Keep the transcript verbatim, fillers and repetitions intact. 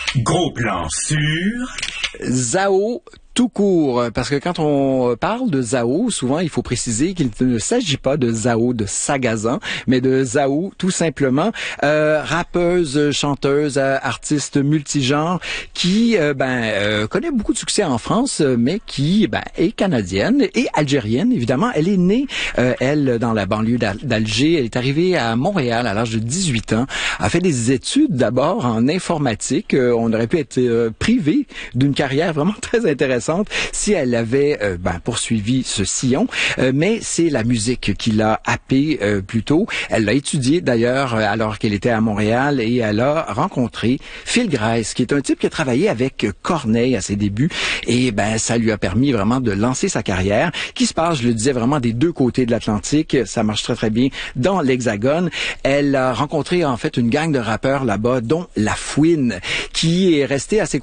Gros plan sur... Zao tout court, parce que quand on parle de Zao, souvent il faut préciser qu'il ne s'agit pas de Zao de Sagazan, mais de Zao tout simplement, euh, rappeuse, chanteuse, artiste multigenre qui euh, ben euh, connaît beaucoup de succès en France, mais qui ben est canadienne et algérienne évidemment. Elle est née euh, elle dans la banlieue d'Alger. Elle est arrivée à Montréal à l'âge de dix-huit ans. A fait des études d'abord en informatique. Euh, on aurait pu être euh, privé d'une carrière vraiment très intéressante si elle avait euh, ben, poursuivi ce sillon, euh, mais c'est la musique qui l'a happée euh, plutôt. Elle l'a étudié d'ailleurs euh, alors qu'elle était à Montréal et elle a rencontré Phil Grace, qui est un type qui a travaillé avec Corneille à ses débuts et ben ça lui a permis vraiment de lancer sa carrière qui se passe, je le disais, vraiment des deux côtés de l'Atlantique. Ça marche très très bien dans l'Hexagone. Elle a rencontré en fait une gang de rappeurs là-bas, dont La Fouine, qui est restée à ses